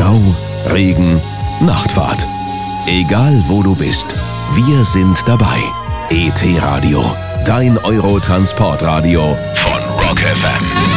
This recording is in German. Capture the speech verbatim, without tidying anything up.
Stau, Regen, Nachtfahrt. Egal wo du bist, wir sind dabei. E T Radio, dein Euro-Transportradio von Rock F M.